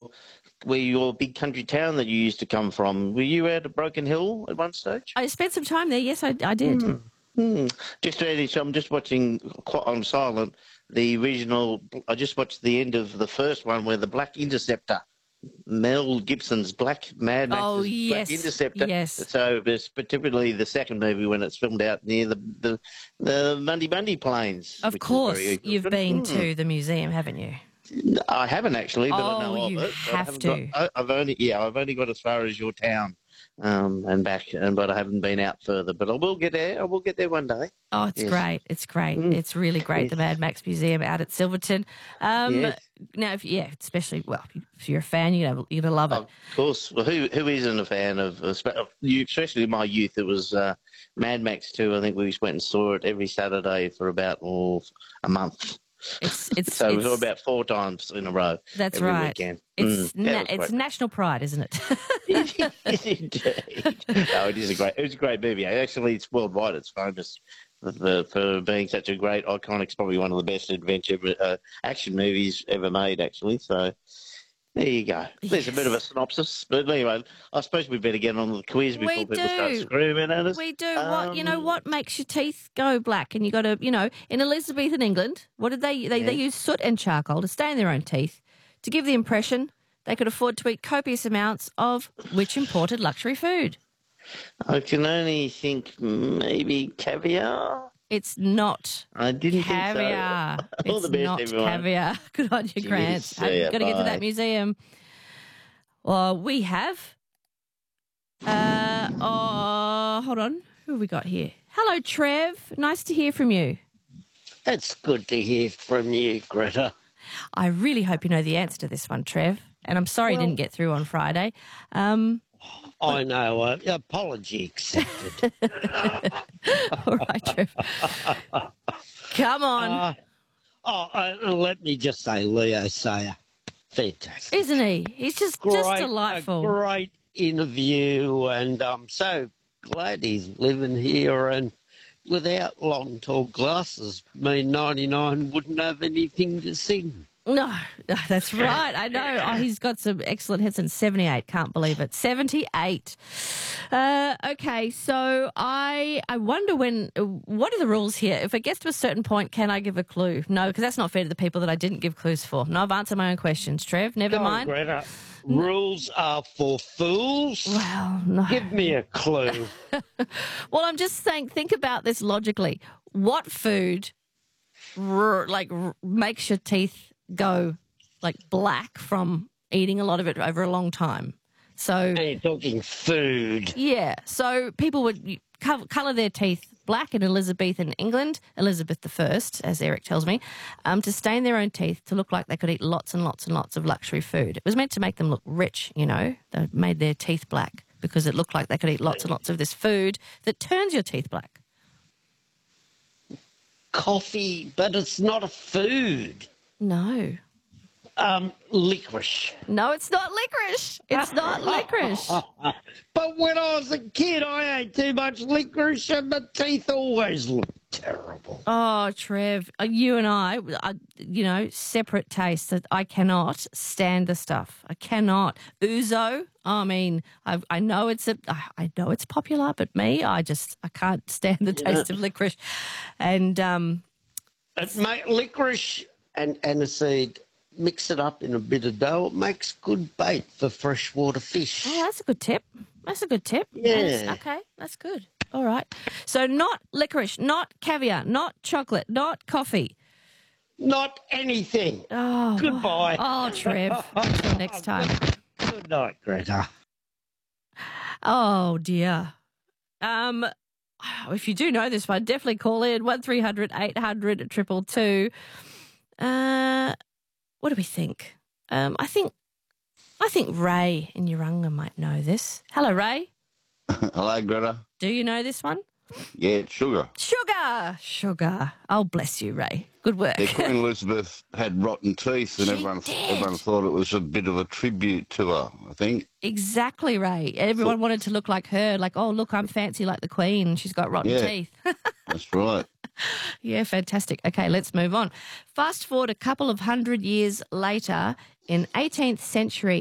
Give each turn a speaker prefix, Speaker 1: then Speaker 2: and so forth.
Speaker 1: your big country town that you used to come from. Were you out at Broken Hill at one stage?
Speaker 2: I spent some time there. Yes, I did.
Speaker 1: Just really, so I'm just watching on silent the original. I just watched the end of the first one where the Black Interceptor, Mel Gibson's Mad Max's Black Interceptor.
Speaker 2: Yes.
Speaker 1: So it's particularly the second movie when it's filmed out near the Bundy Plains.
Speaker 2: Of course, you've been to the museum, haven't you?
Speaker 1: I haven't actually, but I know of it.
Speaker 2: You have to.
Speaker 1: I've only got as far as your town. And back, but I haven't been out further. But I will get there. I will get there one day.
Speaker 2: Oh, it's great. It's great. It's really great, the Mad Max Museum out at Silverton. Now, especially, if you're a fan, you're going to love it.
Speaker 1: Of course. Well, who isn't a fan of you, especially in my youth? It was Mad Max 2. I think we went and saw it every Saturday for about a month. So we saw about 4 times in a row.
Speaker 2: That's
Speaker 1: every
Speaker 2: right.
Speaker 1: Weekend.
Speaker 2: It's national pride, isn't it?
Speaker 1: Indeed. No, it was a great movie. Actually, it's worldwide. It's famous for being such a great, iconic. It's probably one of the best adventure action movies ever made. Actually, so there you go. There's a bit of a synopsis. But anyway, I suppose we better get on with the quiz before people start screaming at us.
Speaker 2: We do. What makes your teeth go black? And you got to, in Elizabethan England, what did they use soot and charcoal to stain their own teeth to give the impression they could afford to eat copious amounts of which imported luxury food?
Speaker 1: I can only think maybe caviar.
Speaker 2: It's not.
Speaker 1: I didn't
Speaker 2: caviar.
Speaker 1: think so. All the best,
Speaker 2: not
Speaker 1: everyone.
Speaker 2: Caviar. Good on you, Grant. I've got to get to that museum. Well, we have. Hold on. Who have we got here? Hello, Trev. Nice to hear from you.
Speaker 3: It's good to hear from you, Greta.
Speaker 2: I really hope you know the answer to this one, Trev. And I'm sorry you didn't get through on Friday.
Speaker 3: I know. Apology accepted.
Speaker 2: All right, Trev. Come on.
Speaker 3: Let me just say, Leo Sayer, fantastic.
Speaker 2: Isn't he? He's just delightful.
Speaker 3: A great interview, and I'm so glad he's living here. And without long, tall glasses, me 99 wouldn't have anything to sing.
Speaker 2: No, that's right. I know. Oh, he's got some excellent hits in 78. Can't believe it. 78. Okay, so I wonder what are the rules here? If it gets to a certain point, can I give a clue? No, because that's not fair to the people that I didn't give clues for. No, I've answered my own questions. Trev, never mind.
Speaker 3: Greta. Rules are for fools.
Speaker 2: Well, no.
Speaker 3: Give me a clue.
Speaker 2: Well, I'm just saying, think about this logically. What food makes your teeth go black from eating a lot of it over a long time? So
Speaker 3: and you're talking food.
Speaker 2: Yeah. So people would colour their teeth black in Elizabethan England, Elizabeth I, as Eric tells me, to stain their own teeth to look like they could eat lots and lots and lots of luxury food. It was meant to make them look rich, They made their teeth black because it looked like they could eat lots and lots of this food that turns your teeth black.
Speaker 3: Coffee, but it's not a food.
Speaker 2: No.
Speaker 3: Licorice.
Speaker 2: No, it's not licorice. It's not licorice.
Speaker 3: But when I was a kid, I ate too much licorice and my teeth always looked terrible.
Speaker 2: Oh, Trev, you and I, separate tastes. That I cannot stand the stuff. I cannot. Ouzo, I mean, I know it's popular, but me, I can't stand the taste of licorice. And
Speaker 3: licorice and aniseed, mix it up in a bit of dough. It makes good bait for freshwater fish.
Speaker 2: Oh, that's a good tip.
Speaker 3: Yeah.
Speaker 2: Okay, that's good. All right. So not licorice, not caviar, not chocolate, not coffee.
Speaker 3: Not anything.
Speaker 2: Oh.
Speaker 3: Goodbye.
Speaker 2: Oh, Trev. Until next time.
Speaker 3: Good night, Greta.
Speaker 2: Oh, dear. If you do know this one, definitely call in 1300 800 222. What do we think? I think Ray in Urunga might know this. Hello, Ray.
Speaker 4: Hello, Greta.
Speaker 2: Do you know this one?
Speaker 4: Yeah, it's sugar.
Speaker 2: Sugar. Oh, bless you, Ray. Good work.
Speaker 4: Yeah, Queen Elizabeth had rotten teeth, and everyone thought it was a bit of a tribute to her, I think.
Speaker 2: Exactly, Ray. Everyone wanted to look like her, like, oh, look, I'm fancy like the Queen. She's got rotten teeth.
Speaker 4: That's right.
Speaker 2: Yeah, fantastic. Okay, let's move on. Fast forward a couple of hundred years later, in 18th century